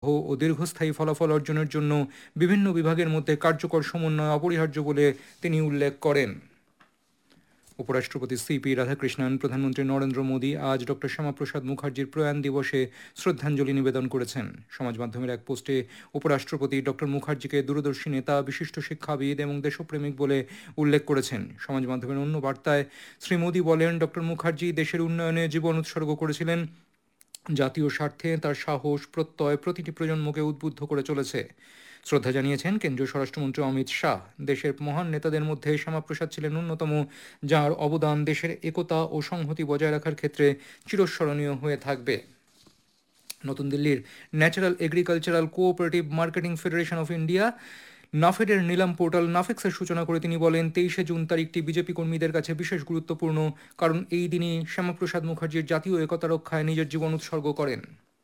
ও দীর্ঘস্থায়ী ফলাফল অর্জনের জন্য বিভিন্ন বিভাগের মধ্যে কার্যকর সমন্বয় অপরিহার্য বলে তিনি উল্লেখ করেন। উপরাষ্ট্রপতি সিপি রাধাকৃষ্ণন প্রধানমন্ত্রী নরেন্দ্র মোদী আজ ডক্টর শ্যামাপ্রসাদ মুখার্জির প্রয়াণ দিবসে শ্রদ্ধাঞ্জলি নিবেদন করেছেন। সমাজ মাধ্যমের এক পোস্টে উপরাষ্ট্রপতি ডক্টর মুখার্জিকে দূরদর্শী নেতা, বিশিষ্ট শিক্ষাবিদ এবং দেশপ্রেমিক বলে উল্লেখ করেছেন। সমাজ মাধ্যমের অন্য বার্তায় শ্রী মোদী বলেন, ডক্টর মুখার্জি দেশের উন্নয়নে জীবন উৎসর্গ করেছিলেন। জাতীয় স্বার্থে তার সাহস, প্রত্যয় প্রতিটি প্রজন্মকে উদ্বুদ্ধ করে চলেছে। শ্রদ্ধা জানিয়েছেন কেন্দ্রীয় স্বরাষ্ট্রমন্ত্রী অমিত শাহ। দেশের মহান নেতাদের মধ্যে শ্যামাপ্রসাদ ছিলেন অন্যতম, যার অবদান দেশের একতা ও সংহতি বজায় রাখার ক্ষেত্রে চিরস্মরণীয় হয়ে থাকবে। নতুন দিল্লির natural agricultural cooperative marketing federation of India নাফেডের নিলাম পোর্টাল নাফেক্সের সূচনা করে তিনি বলেন, 23শে জুন তারিখটি বিজেপি কর্মীদের কাছে বিশেষ গুরুত্বপূর্ণ, কারণ এই দিনই শ্যামাপ্রসাদ মুখার্জির জাতীয় একতা রক্ষায় নিজের জীবন উৎসর্গ করেন।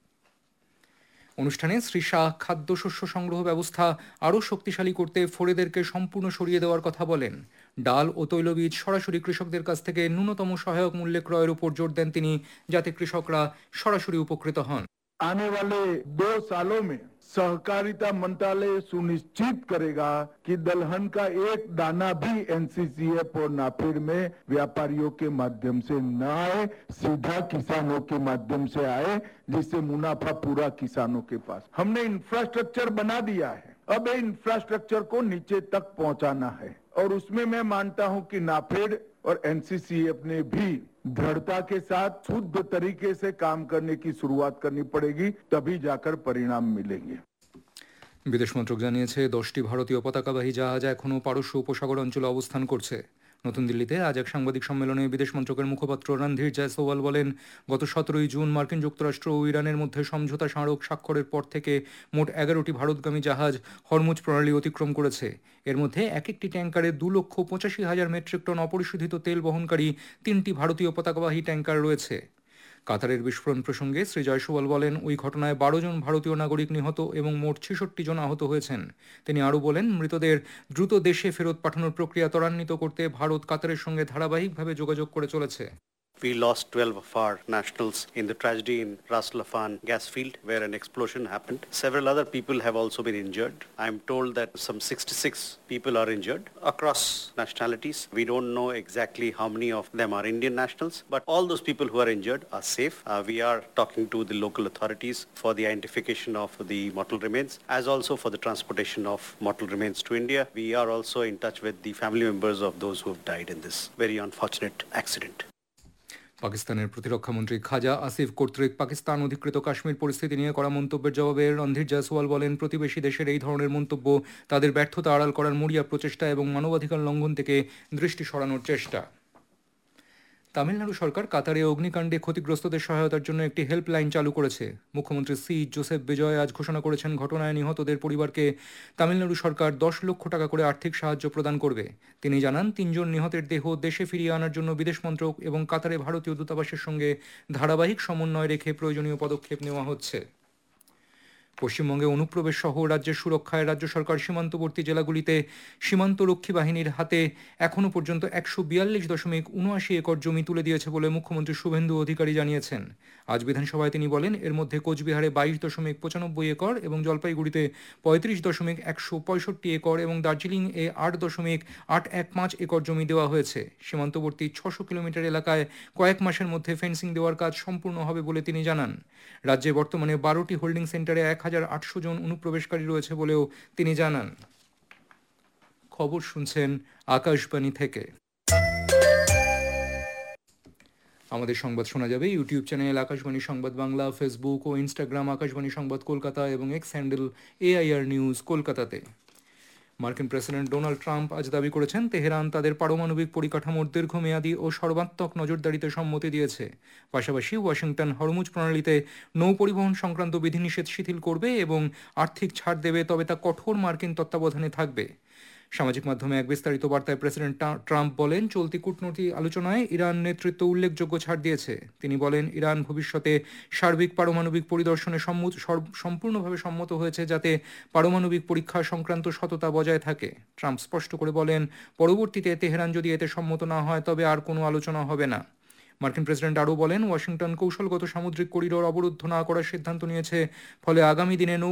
অনুষ্ঠানে শ্রী শাহ খাদ্যশস্য সংগ্রহ ব্যবস্থা আরও শক্তিশালী করতে ফোরেদেরকে সম্পূর্ণ সরিয়ে দেওয়ার কথা বলেন। ডাল ও তৈলবীজ সরাসরি কৃষকদের কাছ থেকে ন্যূনতম সহায়ক মূল্যে ক্রয়ের উপর জোর দেন তিনি, যাতে কৃষকরা সরাসরি উপকৃত হন। आने वाले 2 सालों में सहकारिता मंत्रालय सुनिश्चित करेगा कि दलहन का एक दाना भी एनसीसीएफ और नाफेड में व्यापारियों के माध्यम से न आए, सीधा किसानों के माध्यम से आए, जिससे मुनाफा पूरा किसानों के पास। हमने इंफ्रास्ट्रक्चर बना दिया है, अब ये इंफ्रास्ट्रक्चर को नीचे तक पहुंचाना है, और उसमें मैं मानता हूं कि नाफेड और एनसीसीएफ ने भी दृढ़ता के साथ शुद्ध तरीके से काम करने की शुरुआत करनी पड़ेगी, तभी जाकर परिणाम मिलेंगे। বিদেশ মন্ত্রক জানিয়েছে 10টি ভারতীয় পতাকাবাহী জাহাজ এখনও পারস্য উপসাগর অঞ্চলে অবস্থান করছে। নতুন দিল্লিতে আজ এক সাংবাদিক সম্মেলনে বিদেশ মন্ত্রকের মুখপাত্র রণধীর জয়সওয়াল বলেন, গত 17ই জুন মার্কিন যুক্তরাষ্ট্র ও ইরানের মধ্যে সমঝোতা স্মারক স্বাক্ষরের পর থেকে মোট 11টি ভারতগামী জাহাজ হরমুজ প্রণালী অতিক্রম করেছে। এর মধ্যে এক একটি ট্যাঙ্কারে 2,85,000 মেট্রিক টন অপরিশোধিত তেল বহনকারী 3টি ভারতীয় পতাকাবাহী ট্যাঙ্কার রয়েছে। কাতারের বিস্ফোরণ প্রসঙ্গে শ্রী জয়সওয়াল বলেন, ওই ঘটনায় 12 জন ভারতীয় নাগরিক নিহত এবং মোট 66 জন আহত হয়েছেন। তিনি আরও বলেন, মৃতদের দ্রুত দেশে ফেরত পাঠানোর প্রক্রিয়া ত্বরান্বিত করতে ভারত কাতারের সঙ্গে ধারাবাহিকভাবে যোগাযোগ করে চলেছে। We lost 12 of our nationals in the tragedy in Ras Laffan gas field where an explosion happened. Several other people have also been injured. I'm told that some 66 people are injured across nationalities. We don't know exactly how many of them are Indian nationals, but all those people who are injured are safe. We are talking to the local authorities for the identification of the mortal remains, as also for the transportation of mortal remains to India. We are also in touch with the family members of those who have died in this very unfortunate accident. পাকিস্তানের প্রতিরক্ষামন্ত্রী খাজা আসিফ কর্তৃক পাকিস্তান অধিকৃত কাশ্মীর পরিস্থিতি নিয়ে করা মন্তব্যের জবাবে রণধীর জয়সওয়াল বলেন, প্রতিবেশী দেশের এই ধরনের মন্তব্য তাদের ব্যর্থতা আড়াল করার মরিয়া প্রচেষ্টা এবং মানবাধিকার লঙ্ঘন থেকে দৃষ্টি সরানোর চেষ্টা। তামিলনাড়ু সরকার কাতারে অগ্নিকাণ্ডে ক্ষতিগ্রস্তদের সহায়তার জন্য একটি হেল্পলাইন চালু করেছে। মুখ্যমন্ত্রী সি জোসেফ বিজয় আজ ঘোষণা করেছেন, ঘটনায় নিহতদের পরিবারকে তামিলনাড়ু সরকার 10 লক্ষ টাকা করে আর্থিক সাহায্য প্রদান করবে। তিনি জানান, 3 জন নিহতের দেহ দেশে ফিরিয়ে আনার জন্য বিদেশ মন্ত্রক এবং কাতারে ভারতীয় দূতাবাসের সঙ্গে ধারাবাহিক সমন্বয় রেখে প্রয়োজনীয় পদক্ষেপ নেওয়া হচ্ছে। পশ্চিমবঙ্গে অনুপ্রবেশ সহ রাজ্যের সুরক্ষায় রাজ্য সরকার সীমান্তবর্তী জেলাগুলিতে সীমান্তরক্ষী বাহিনীর হাতে এখনও পর্যন্ত 142.79 একর জমি তুলে দিয়েছে বলে মুখ্যমন্ত্রী শুভেন্দু অধিকারী জানিয়েছেন। আজ বিধানসভায় তিনি বলেন, এর মধ্যে কোচবিহারে 22.95 একর এবং জলপাইগুড়িতে 35.165 একর এবং দার্জিলিংয়ে 8.815 একর জমি দেওয়া হয়েছে। সীমান্তবর্তী 600 কিলোমিটার এলাকায় কয়েক মাসের মধ্যে ফেন্সিং দেওয়ার কাজ সম্পূর্ণ হবে বলে তিনি জানান। রাজ্যে বর্তমানে 12টি হোল্ডিং সেন্টারে 1,800 জন অনুপ্রবেশকারী রয়েছে বলেও তিনি জানান। খবর শুনছেন আকাশবাণী থেকে। আমাদের সংবাদ শোনা যাবে ইউটিউব চ্যানেল আকাশবাণী সংবাদ বাংলা, ফেসবুক ও ইনস্টাগ্রাম আকাশবাণী সংবাদ কলকাতা এবং এক্স হ্যান্ডেল AIR নিউজ কলকাতাতে। মার্কিন প্রেসিডেন্ট ডোনাল্ড ট্রাম্প আজ দাবি করেছেন, তেহরান তাদের পারমাণবিক পরিকাঠামোর দীর্ঘমেয়াদী ও সর্বাত্মক নজরদারিতে সম্মতি দিয়েছে। পাশাপাশি ওয়াশিংটন হরমুজ প্রণালীতে নৌ পরিবহন সংক্রান্ত বিধিনিষেধ শিথিল করবে এবং আর্থিক ছাড় দেবে, তবে তা কঠোর মার্কিন তত্ত্বাবধানে থাকবে। সামাজিক মাধ্যমে এক বিস্তারিত বার্তায় প্রেসিডেন্ট ট্রাম্প বলেন, চলতি কূটনৈতিক আলোচনায় ইরান নেতৃত্ব উল্লেখযোগ্য ছাড় দিয়েছে। তিনি বলেন, ইরান ভবিষ্যতে সার্বিক পারমাণবিক পরিদর্শনে সম্পূর্ণভাবে সম্মত হয়েছে, যাতে পারমাণবিক পরীক্ষা সংক্রান্ত সততা বজায় থাকে। ট্রাম্প স্পষ্ট করে বলেন, পরবর্তীতে তেহরান যদি এতে সম্মত না হয় তবে আর কোনো আলোচনা হবে না। মার্কিন প্রেসিডেন্ট আরও বলেন, ওয়াশিংটন কৌশলগত সামুদ্রিক করিডোর অবরুদ্ধ না করার সিদ্ধান্ত নিয়েছে, ফলে আগামী দিনে